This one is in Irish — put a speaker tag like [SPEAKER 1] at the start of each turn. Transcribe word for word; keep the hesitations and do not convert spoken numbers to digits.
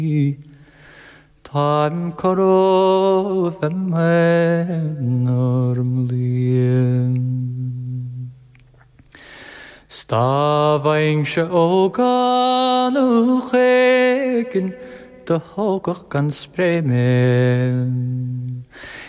[SPEAKER 1] Tan corodd ymhen o'r mlien. Stafaing se o gan uch egin dy hogach gan spremen.